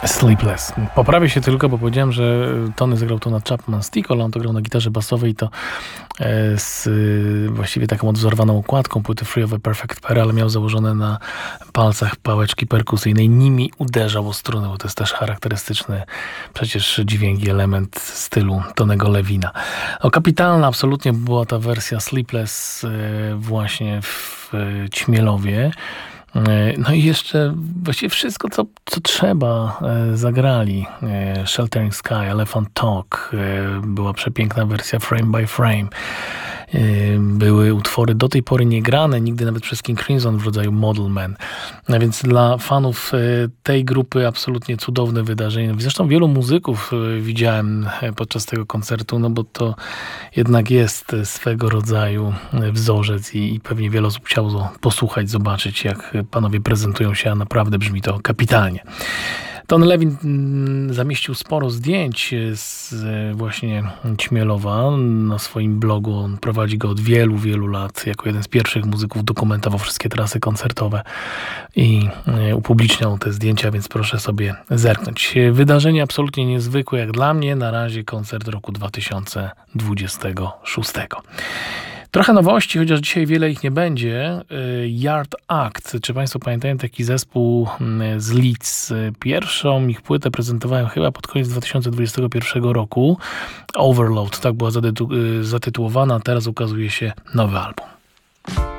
Sleepless. Poprawię się tylko, bo powiedziałem, że Tony zagrał to na Chapman Stick, ale on to grał na gitarze basowej, to z właściwie taką odwzorowaną okładką płyty Free of a Perfect Pair, ale miał założone na palcach pałeczki perkusyjne i nimi uderzał o struny, bo to jest też charakterystyczny przecież dźwięk i element stylu Tonego Levina. No, kapitalna absolutnie była ta wersja Sleepless właśnie w Ćmielowie. No i jeszcze właściwie wszystko, co trzeba, zagrali. Sheltering Sky, Elephant Talk, była przepiękna wersja Frame by Frame. Były utwory do tej pory niegrane, nigdy nawet przez King Crimson w rodzaju Model Man. A więc dla fanów tej grupy absolutnie cudowne wydarzenie. Zresztą wielu muzyków widziałem podczas tego koncertu, no bo to jednak jest swego rodzaju wzorzec i pewnie wiele osób chciało posłuchać, zobaczyć, jak panowie prezentują się, a naprawdę brzmi to kapitalnie. Tony Levin zamieścił sporo zdjęć z właśnie Ćmielowa na swoim blogu. On prowadzi go od wielu, wielu lat. Jako jeden z pierwszych muzyków dokumentował wszystkie trasy koncertowe i upubliczniał te zdjęcia, więc proszę sobie zerknąć. Wydarzenie absolutnie niezwykłe jak dla mnie. Na razie koncert roku 2026. Trochę nowości, chociaż dzisiaj wiele ich nie będzie. Yard Act. Czy Państwo pamiętają taki zespół z Leeds? Pierwszą ich płytę prezentowałem chyba pod koniec 2021 roku. Overload, tak była zatytułowana. Teraz ukazuje się nowy album.